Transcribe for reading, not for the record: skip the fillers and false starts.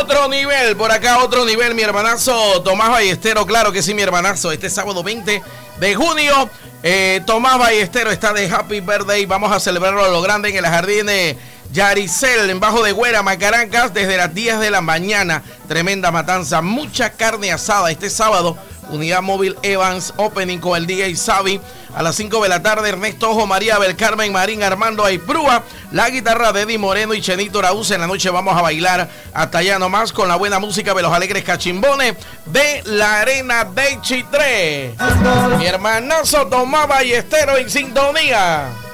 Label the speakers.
Speaker 1: Otro nivel, por acá otro nivel, mi hermanazo Tomás Ballestero, claro que sí, mi hermanazo, este sábado 20 de junio, Tomás Ballestero está de Happy Birthday, vamos a celebrarlo a lo grande en el jardín de Yaricel, en Bajo de Güera, Macaracas, desde las 10 de la mañana, tremenda matanza, mucha carne asada este sábado, Unidad Móvil Evans, opening con el DJ Xavi, a las 5 de la tarde, Ernesto Ojo, María Belcarmen, Marín, Armando Aiprúa, la guitarra de Eddie Moreno y Chenito Araúz. En la noche vamos a bailar hasta allá nomás con la buena música de los alegres cachimbones de la Arena de Chitré. Mi hermanazo Tomás Ballestero en sintonía.